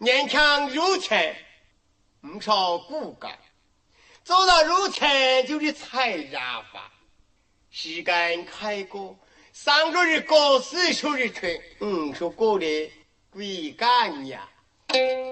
年强肉钱，唔少骨干，走到肉钱就是菜炸法。时间开过，3个日过，4手日吹，5手过的鬼干呀！